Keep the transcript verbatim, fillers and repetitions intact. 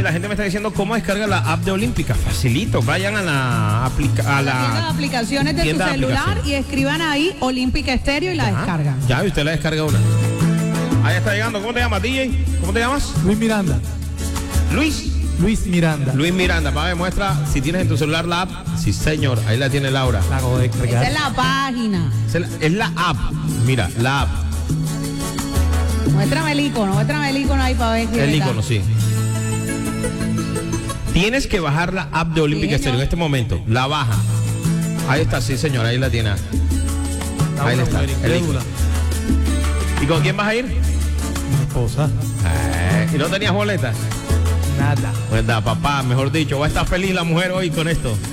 la gente me está diciendo cómo descarga la app de Olímpica. Facilito, vayan a la, aplica a la tienda de la aplicaciones de su tienda de celular aplicaciones. y escriban ahí Olímpica Estéreo y la Ya, descargan. Ya, y usted la descarga una. Ahí está llegando. ¿Cómo te llamas, D J? ¿Cómo te llamas? Luis Miranda. Luis. Luis Miranda. Luis Miranda, para ver, muestra si tienes en tu celular la app. Sí, señor, ahí la tiene Laura. La acabo de Esa descargar. es la página. Es la, es la app. Mira, la app. Muéstrame el icono, muéstrame el icono ahí para ver qué El está. icono, sí. Tienes que bajar la app de Olímpica Sí, Estéreo en este momento. La baja. Ahí está, sí, señor, ahí la tiene. Ahí está. El icono. ¿Y con quién vas a ir? Mi esposa. Eh, ¿Y no tenías boletas? Nada. Pues da, papá, mejor dicho, va a estar feliz la mujer hoy con esto.